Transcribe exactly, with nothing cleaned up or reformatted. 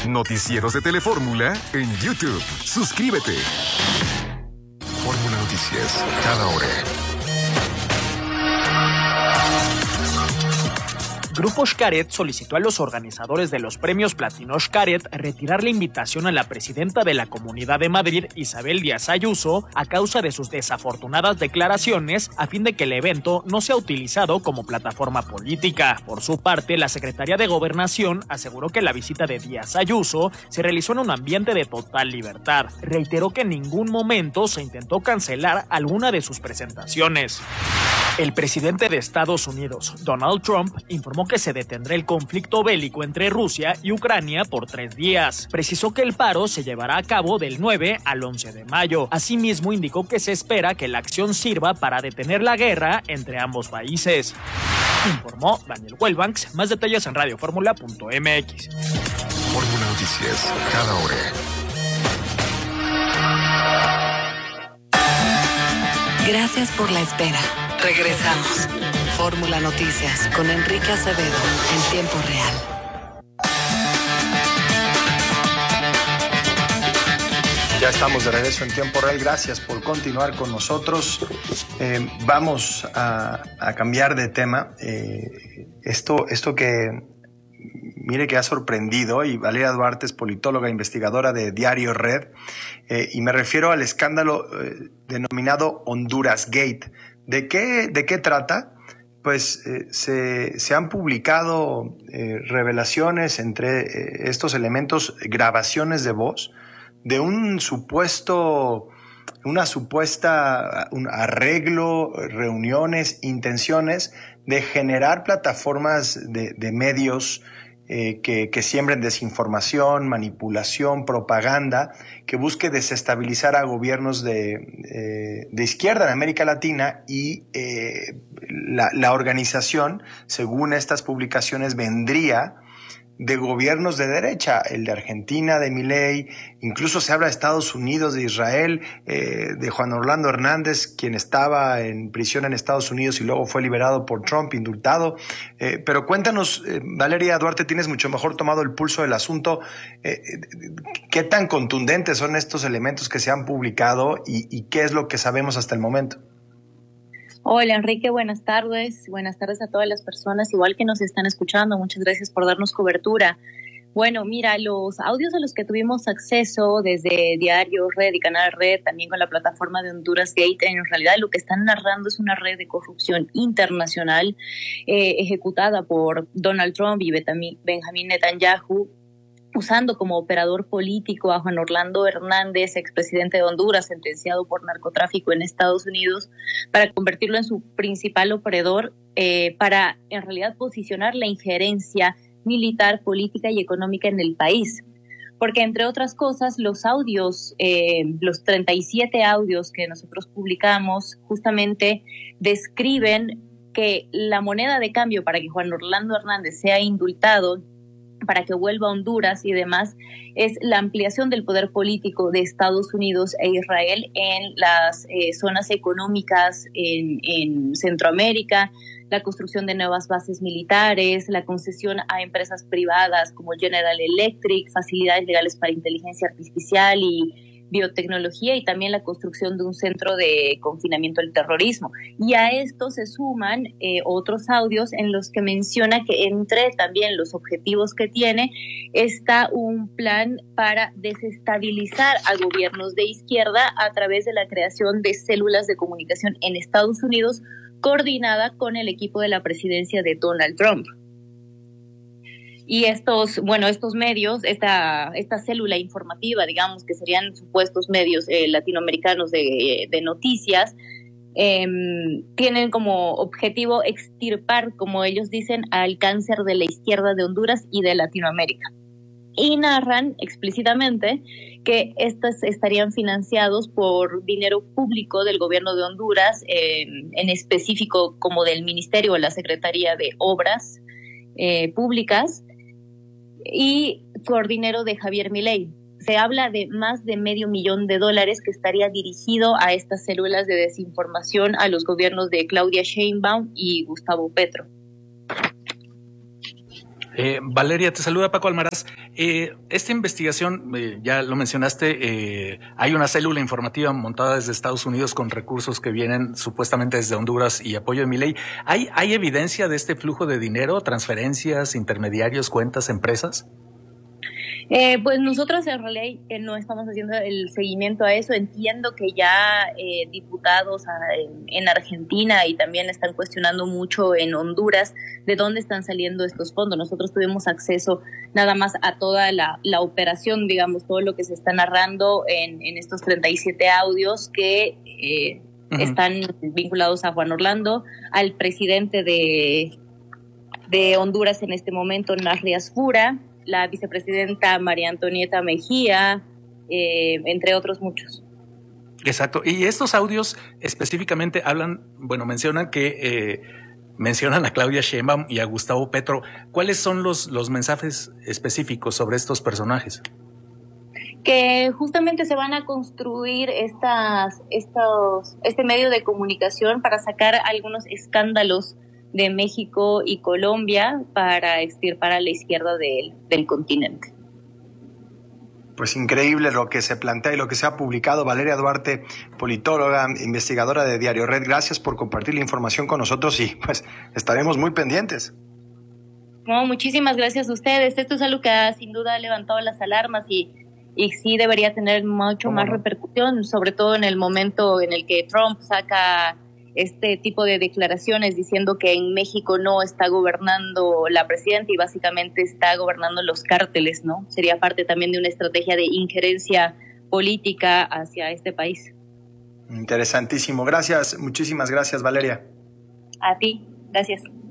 Noticieros de Telefórmula en YouTube. Suscríbete. Fórmula Noticias, cada hora. Grupo Xcaret solicitó a los organizadores de los premios Platino Xcaret retirar la invitación a la presidenta de la Comunidad de Madrid, Isabel Díaz Ayuso, a causa de sus desafortunadas declaraciones, a fin de que el evento no sea utilizado como plataforma política. Por su parte, la Secretaría de Gobernación aseguró que la visita de Díaz Ayuso se realizó en un ambiente de total libertad. Reiteró que en ningún momento se intentó cancelar alguna de sus presentaciones. El presidente de Estados Unidos, Donald Trump, informó que se detendrá el conflicto bélico entre Rusia y Ucrania por tres días. Precisó que el paro se llevará a cabo del nueve al once de mayo. Asimismo, indicó que se espera que la acción sirva para detener la guerra entre ambos países. Informó Daniel Wellbanks. Más detalles en radio fórmula punto m x. Fórmula Noticias, cada hora. Gracias por la espera. Regresamos. Fórmula Noticias con Enrique Acevedo en tiempo real. Ya estamos de regreso en tiempo real. Gracias por continuar con nosotros. Eh, vamos a, a cambiar de tema. Eh, esto, esto que, mire que ha sorprendido, y Valeria Duarte es politóloga, investigadora de Diario Red, eh, y me refiero al escándalo eh, denominado Honduras Gate. ¿De qué, de qué trata? Pues eh, se, se han publicado eh, revelaciones entre eh, estos elementos, grabaciones de voz de un supuesto, una supuesta, un arreglo, reuniones, intenciones de generar plataformas de, de medios eh, que, que siembren desinformación, manipulación, propaganda, que busque desestabilizar a gobiernos de, eh, de izquierda en América Latina, y eh, la, la organización, según estas publicaciones, vendría de gobiernos de derecha, el de Argentina, de Milei, incluso se habla de Estados Unidos, de Israel, eh, de Juan Orlando Hernández, quien estaba en prisión en Estados Unidos y luego fue liberado por Trump, indultado. Eh, pero cuéntanos, eh, Valeria Duarte, tienes mucho mejor tomado el pulso del asunto. Eh, ¿Qué tan contundentes son estos elementos que se han publicado y, y qué es lo que sabemos hasta el momento? Hola Enrique, buenas tardes, buenas tardes a todas las personas, igual que nos están escuchando, muchas gracias por darnos cobertura. Bueno, mira, los audios a los que tuvimos acceso desde Diario Red y Canal Red, también con la plataforma de Honduras Gate, en realidad lo que están narrando es una red de corrupción internacional eh, ejecutada por Donald Trump y Benjamín Netanyahu, usando como operador político a Juan Orlando Hernández, expresidente de Honduras, sentenciado por narcotráfico en Estados Unidos, para convertirlo en su principal operador, eh, para en realidad posicionar la injerencia militar, política y económica en el país. Porque, entre otras cosas, los audios, eh, los treinta y siete audios que nosotros publicamos, justamente describen que la moneda de cambio para que Juan Orlando Hernández sea indultado, para que vuelva a Honduras y demás, es la ampliación del poder político de Estados Unidos e Israel en las eh, zonas económicas en, en Centroamérica, la construcción de nuevas bases militares, la concesión a empresas privadas como General Electric, facilidades legales para inteligencia artificial y biotecnología, y también la construcción de un centro de confinamiento del terrorismo. Y a esto se suman eh, otros audios en los que menciona que entre también los objetivos que tiene está un plan para desestabilizar a gobiernos de izquierda a través de la creación de células de comunicación en Estados Unidos, coordinada con el equipo de la presidencia de Donald Trump. Y estos, bueno, estos medios, esta, esta célula informativa, digamos, que serían supuestos medios eh, latinoamericanos de, de noticias, eh, tienen como objetivo extirpar, como ellos dicen, al cáncer de la izquierda de Honduras y de Latinoamérica. Y narran explícitamente que estos estarían financiados por dinero público del gobierno de Honduras, eh, en específico como del Ministerio o la Secretaría de Obras eh, Públicas, y por dinero de Javier Milei. Se habla de más de medio millón de dólares que estaría dirigido a estas células de desinformación a los gobiernos de Claudia Sheinbaum y Gustavo Petro. Eh, Valeria, te saluda Paco Almaraz. Eh, esta investigación, eh, ya lo mencionaste, eh, hay una célula informativa montada desde Estados Unidos con recursos que vienen supuestamente desde Honduras y apoyo de Milei. ¿Hay, hay evidencia de este flujo de dinero, transferencias, intermediarios, cuentas, empresas? Eh, pues nosotros en realidad eh, no estamos haciendo el seguimiento a eso. Entiendo que ya eh, diputados a, en, en Argentina y también están cuestionando mucho en Honduras de dónde están saliendo estos fondos. Nosotros tuvimos acceso nada más a toda la, la operación, digamos, todo lo que se está narrando en, en estos treinta y siete audios que eh, uh-huh. están vinculados a Juan Orlando, al presidente de, de Honduras en este momento, Nasri Asfura, la vicepresidenta María Antonieta Mejía, eh, entre otros muchos. Exacto. Y estos audios específicamente hablan, bueno, mencionan que eh, mencionan a Claudia Sheinbaum y a Gustavo Petro. ¿Cuáles son los, los mensajes específicos sobre estos personajes? Que justamente se van a construir estas, estos, este medio de comunicación para sacar algunos escándalos de México y Colombia para extirpar a la izquierda de, del continente. Pues increíble lo que se plantea y lo que se ha publicado. Valeria Duarte, politóloga, investigadora de Diario Red, gracias por compartir la información con nosotros y pues estaremos muy pendientes. No, muchísimas gracias a ustedes. Esto es algo que ha, sin duda ha levantado las alarmas y, y sí debería tener mucho más no? repercusión, sobre todo en el momento en el que Trump saca este tipo de declaraciones diciendo que en México no está gobernando la presidenta y básicamente está gobernando los cárteles, ¿no? Sería parte también de una estrategia de injerencia política hacia este país. Interesantísimo. Gracias, muchísimas gracias, Valeria. A ti, gracias.